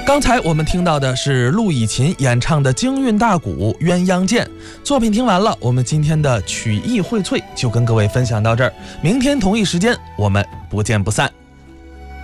刚才我们听到的是陆以琴演唱的京韵大鼓《鸳鸯剑》作品。听完了，我们今天的曲艺荟萃就跟各位分享到这儿，明天同一时间我们不见不散。